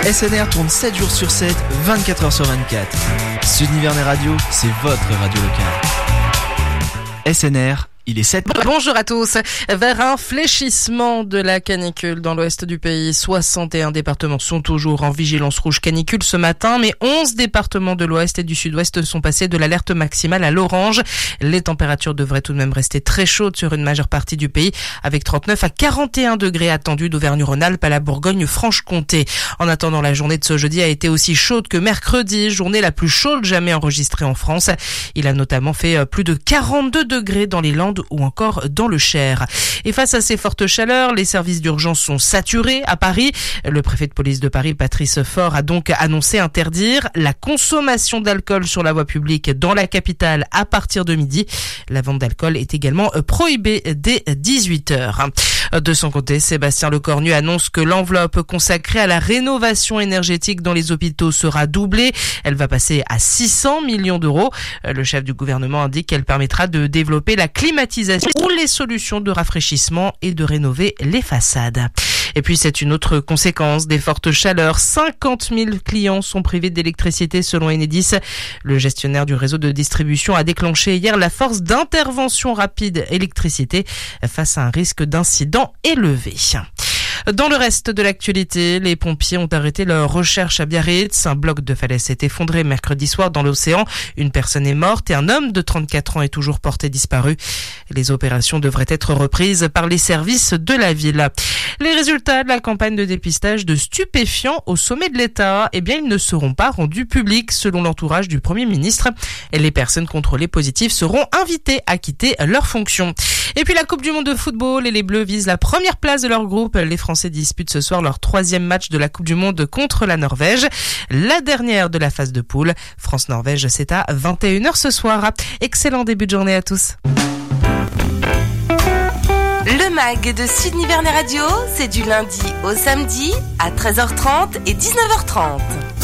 SNR tourne 7 jours sur 7, 24 heures sur 24. Sud Nivernais Radio, c'est votre radio locale. SNR, il est 7. Bonjour à tous. Vers un fléchissement de la canicule dans l'ouest du pays, 61 départements sont toujours en vigilance rouge canicule ce matin, mais 11 départements de l'ouest et du sud-ouest sont passés de l'alerte maximale à l'orange. Les températures devraient tout de même rester très chaudes sur une majeure partie du pays, avec 39 à 41 degrés attendus d'Auvergne-Rhône-Alpes à la Bourgogne-Franche-Comté. En attendant, la journée de ce jeudi a été aussi chaude que mercredi, journée la plus chaude jamais enregistrée en France. Il a notamment fait plus de 42 degrés dans les Landes ou encore dans le Cher. Et face à ces fortes chaleurs, les services d'urgence sont saturés à Paris. Le préfet de police de Paris, Patrice Faure, a donc annoncé interdire la consommation d'alcool sur la voie publique dans la capitale à partir de midi. La vente d'alcool est également prohibée dès 18h. De son côté, Sébastien Lecornu annonce que l'enveloppe consacrée à la rénovation énergétique dans les hôpitaux sera doublée. Elle va passer à 600 millions d'euros. Le chef du gouvernement indique qu'elle permettra de développer la climatisation ou les solutions de rafraîchissement et de rénover les façades. Et puis c'est une autre conséquence des fortes chaleurs. 50 000 clients sont privés d'électricité selon Enedis. Le gestionnaire du réseau de distribution a déclenché hier la force d'intervention rapide électricité face à un risque d'incident élevé. Dans le reste de l'actualité, les pompiers ont arrêté leur recherche à Biarritz. Un bloc de falaise s'est effondré mercredi soir dans l'océan. Une personne est morte et un homme de 34 ans est toujours porté disparu. Les opérations devraient être reprises par les services de la ville. Les résultats de la campagne de dépistage de stupéfiants au sommet de l'État, ils ne seront pas rendus publics selon l'entourage du Premier ministre. Les personnes contrôlées positives seront invitées à quitter leurs fonctions. Et puis la Coupe du Monde de football et les Bleus visent la première place de leur groupe. Les Français disputent ce soir leur 3e match de la Coupe du Monde contre la Norvège. La dernière de la phase de poule. France-Norvège, c'est à 21h ce soir. Excellent début de journée à tous. Le MAG de Sud Nivernais Radio, c'est du lundi au samedi à 13h30 et 19h30.